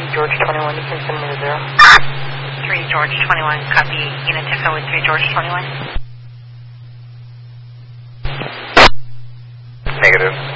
George 21, you can send me to 0. 3 George 21, copy. Unit Echo with 3 George 21. Negative.